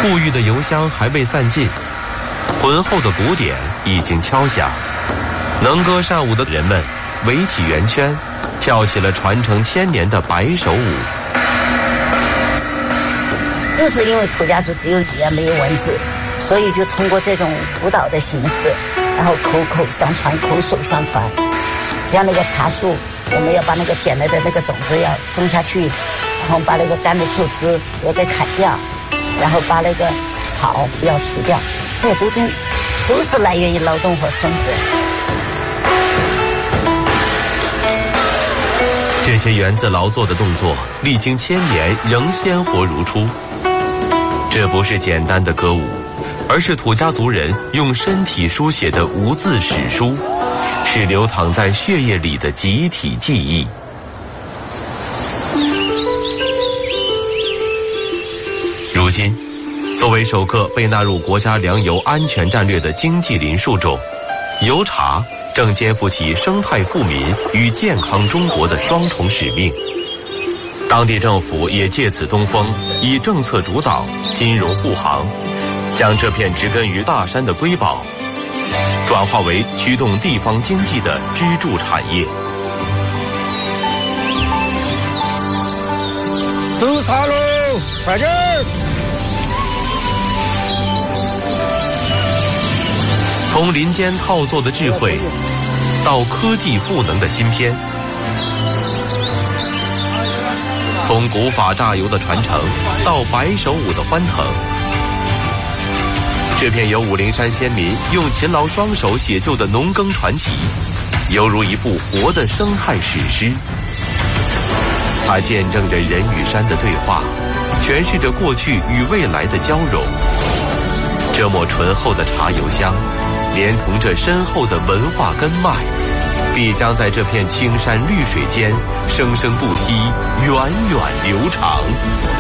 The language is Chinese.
馥郁的油香还未散尽，浑厚的鼓点已经敲响，能歌善舞的人们围起圆圈，跳起了传承1000年的白手舞。 就是因为土家族只有语言没有文字，所以就通过这种舞蹈的形式，然后口口相传，口手相传。像那个茶树，我们要把那个捡来的那个种子要种下去，然后把那个干的树枝要给砍掉，然后把那个草不要除掉，这都是来源于劳动和生活。 这些源自劳作的动作，历经1000年仍鲜活如初。这不是简单的歌舞，而是土家族人用身体书写的无字史书，是流淌在血液里的集体记忆。如今，作为首个被纳入国家粮油安全战略的经济林树种，油茶正肩负起生态富民与健康中国的双重使命。当地政府也借此东风，以政策主导、金融护航，将这片植根于大山的瑰宝，转化为驱动地方经济的支柱产业。 收茶喽，快点！ 从林间套作的智慧，到科技赋能的芯片。从古法榨油的传承到白手舞的欢腾，这片由武陵山先民用勤劳双手写就的农耕传奇，犹如一部活的生态史诗。它见证着人与山的对话，诠释着过去与未来的交融。这抹醇厚的茶油香，连同着深厚的文化根脉，必将在这片青山绿水间生生不息，源远流长。